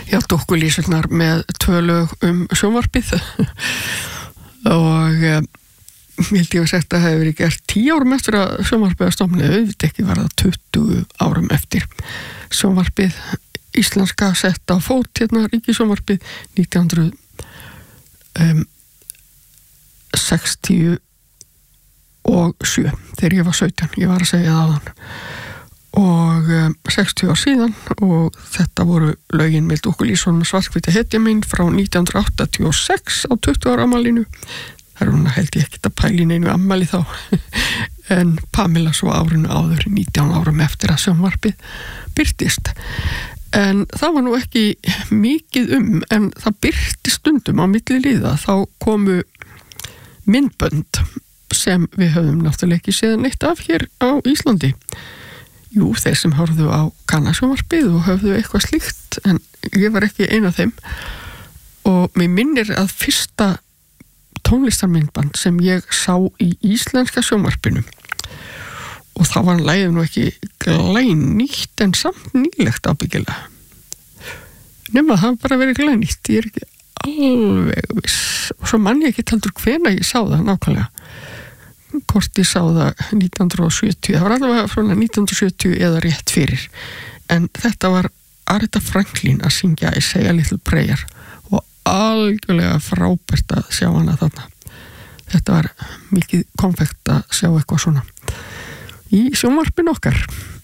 já, dúkkulísurnar með 2 lög sjónvarpið og ég held ég að sagt að það hefur verið gert 10 árum eftir að sjónvarpið að stofnið, auðvitað ekki var það 20 árum eftir sjónvarpið íslenska sett á fót hérna ríkissjónvarpið 1967 þegar ég var 17, ég var að segja það áðan og 60 ár síðan og þetta voru lögin með dúkkulísunum Svarthvíta hetja mín frá 1986 á 20 ára afmælinu. Það er hún held ég ekkert að pæla í neinu afmæli þá en Pamela svo árinu áður 19 árum eftir að sjónvarpið birtist. En það var nú ekki mikið en það birti stundum á milli liða, þá komu myndbönd sem við höfum náttúrulega ekki séð neitt af hér á Íslandi. Jú, þeir sem horfðu á kannasjónvarpið og höfðu eitthvað slíkt, en ég var ekki ein af þeim og mér minnir að fyrsta tónlistarmyndband sem ég sá í íslenska sjónvarpinu og það var lagið nú ekki glænýtt en samt nýlegt ábyggilega. Nema það var bara verið glænýtt, ég er ekki alveg viss og svo mann ég ekki heldur hvenær ég sá það nákvæmlega. Hvort ég sá það 1970, það var allavega frá 1970 eða rétt fyrir. En þetta var Aretha Franklin að syngja I Say a Little Prayer og algjörlega frábært að sjá hana þarna. Þetta var mikið konfekt að sjá eitthvað svona í sjónvarpinu okkar.